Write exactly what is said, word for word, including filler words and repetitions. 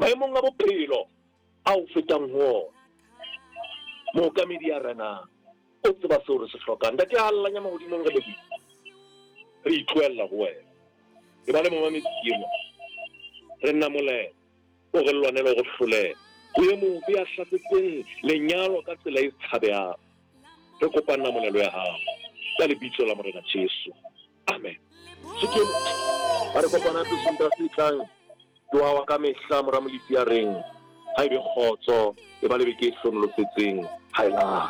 maemong a bophelo a o fetang ho mookamedi ya rena o tseba seo re se hlokang. Ntate a hallanya mahodimong re lebile re ithoella ho wena e ba le momamedi eno re nna molelo o re lwanela go hlolela o ye mobe a hlasetseng lenyalo ka tsela e tshabehang. Re kopana molelo ya hao ka lebitso la morena Jesu, amen. Sekemo ba re kopana ke sonta se tlang doa wa ka mehla mora molisi ya reng ha ebe kgotso e ba le beke e hlonolosetseng ha ela